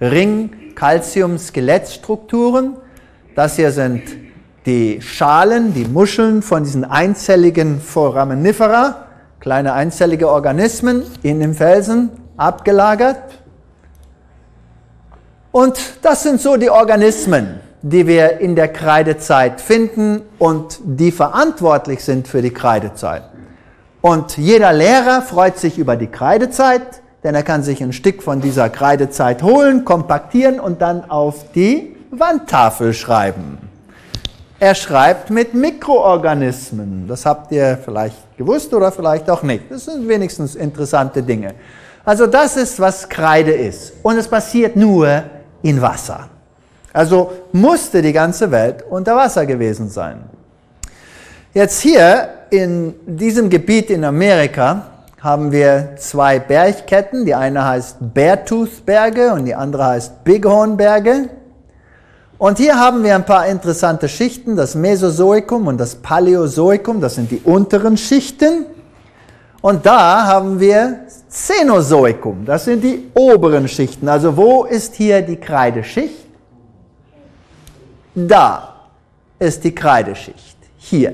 Ring-Calcium-Skelettstrukturen. Das hier sind die Schalen, die Muscheln von diesen einzelligen Foraminifera, kleine einzellige Organismen in dem Felsen abgelagert. Und das sind so die Organismen, die wir in der Kreidezeit finden und die verantwortlich sind für die Kreidezeit. Und jeder Lehrer freut sich über die Kreidezeit, denn er kann sich ein Stück von dieser Kreidezeit holen, kompaktieren und dann auf die Wandtafel schreiben. Er schreibt mit Mikroorganismen. Das habt ihr vielleicht gewusst oder vielleicht auch nicht. Das sind wenigstens interessante Dinge. Also das ist, was Kreide ist. Und es passiert nur in Wasser. Also musste die ganze Welt unter Wasser gewesen sein. Jetzt hier in diesem Gebiet in Amerika haben wir zwei Bergketten. Die eine heißt Beartooth-Berge und die andere heißt Bighorn-Berge. Und hier haben wir ein paar interessante Schichten, das Mesozoikum und das Paläozoikum, das sind die unteren Schichten. Und da haben wir Cenozoikum, das sind die oberen Schichten. Also wo ist hier die Kreideschicht? Da ist die Kreideschicht, hier.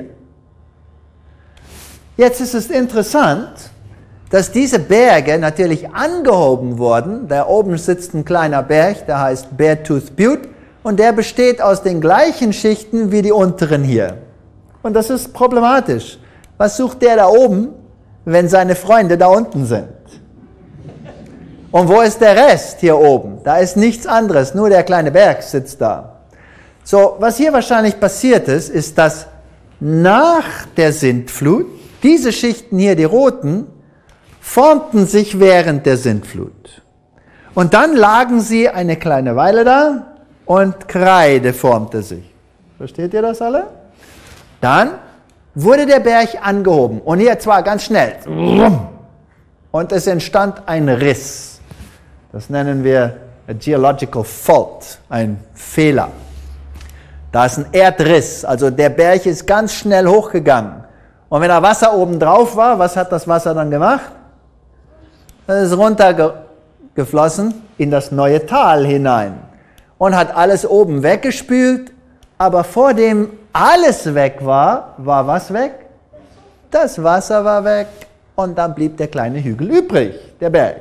Jetzt ist es interessant, dass diese Berge natürlich angehoben wurden. Da oben sitzt ein kleiner Berg, der heißt Beartooth Butte. Und der besteht aus den gleichen Schichten wie die unteren hier. Und das ist problematisch. Was sucht der da oben, wenn seine Freunde da unten sind? Und wo ist der Rest hier oben? Da ist nichts anderes, nur der kleine Berg sitzt da. So, was hier wahrscheinlich passiert ist, ist, dass nach der Sintflut, diese Schichten hier, die roten, formten sich während der Sintflut. Und dann lagen sie eine kleine Weile da, und Kreide formte sich. Versteht ihr das alle? Dann wurde der Berg angehoben. Und hier zwar ganz schnell. Und es entstand ein Riss. Das nennen wir a geological fault, ein Fehler. Da ist ein Erdriss. Also der Berg ist ganz schnell hochgegangen. Und wenn da Wasser oben drauf war, was hat das Wasser dann gemacht? Es ist runtergeflossen in das neue Tal hinein. Und hat alles oben weggespült, aber vor dem alles weg war, war was weg? Das Wasser war weg und dann blieb der kleine Hügel übrig, der Berg.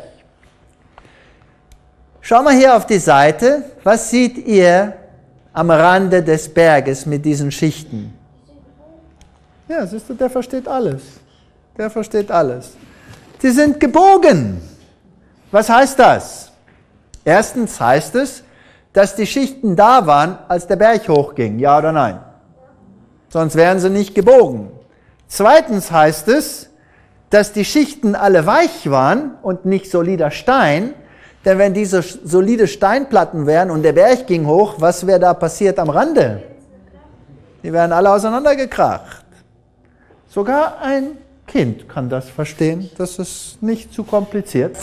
Schau mal hier auf die Seite, was seht ihr am Rande des Berges mit diesen Schichten? Ja, siehst du, der versteht alles. Der versteht alles. Die sind gebogen. Was heißt das? Erstens heißt es, dass die Schichten da waren, als der Berg hochging, ja oder nein? Sonst wären sie nicht gebogen. Zweitens heißt es, dass die Schichten alle weich waren und nicht solider Stein, denn wenn diese solide Steinplatten wären und der Berg ging hoch, was wäre da passiert am Rande? Die wären alle auseinandergekracht. Sogar ein Kind kann das verstehen, das ist nicht zu kompliziert.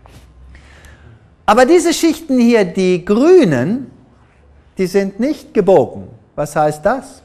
Aber diese Schichten hier, die grünen, die sind nicht gebogen. Was heißt das?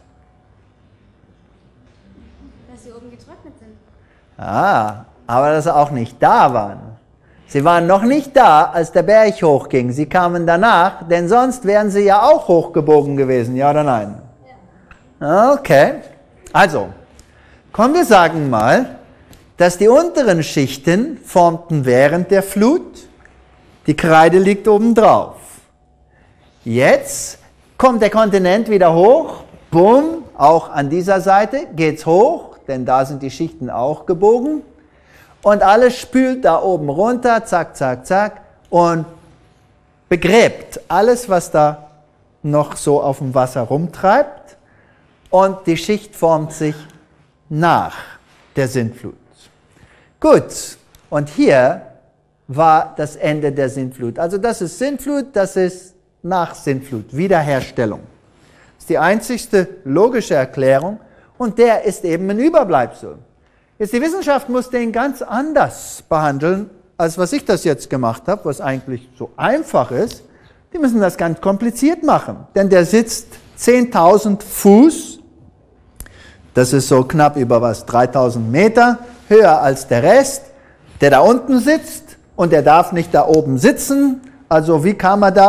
Dass sie oben getrocknet sind. Aber dass sie auch nicht da waren. Sie waren noch nicht da, als der Berg hochging. Sie kamen danach, denn sonst wären sie ja auch hochgebogen gewesen, ja oder nein? Ja. Okay. Also, komm, wir sagen mal, dass die unteren Schichten formten während der Flut. Die Kreide liegt oben drauf. Jetzt kommt der Kontinent wieder hoch. Bumm, auch an dieser Seite geht's hoch, denn da sind die Schichten auch gebogen. Und alles spült da oben runter, zack, zack, zack, und begräbt alles, was da noch so auf dem Wasser rumtreibt. Und die Schicht formt sich nach der Sintflut. Gut, und hier war das Ende der Sintflut. Also das ist Sintflut, das ist nach Sintflut, Wiederherstellung. Das ist die einzigste logische Erklärung und der ist eben ein Überbleibsel. Jetzt die Wissenschaft muss den ganz anders behandeln, als was ich das jetzt gemacht habe, was eigentlich so einfach ist. Die müssen das ganz kompliziert machen, denn der sitzt 10.000 Fuß, das ist so knapp über 3.000 Meter, höher als der Rest, der da unten sitzt. Und er darf nicht da oben sitzen. Also wie kam er da